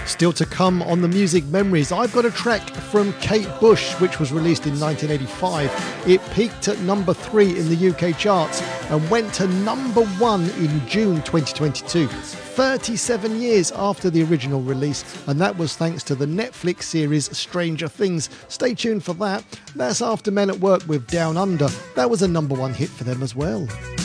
Still to come on the Music Memories, I've got a track from Kate Bush, which was released in 1985. It peaked at number 3 in the UK charts and went to number 1 in June 2022, 37 years after the original release, and that was thanks to the Netflix series Stranger Things. Stay tuned for that. That's After Men at Work with Down Under. That was a number 1 hit for them as well.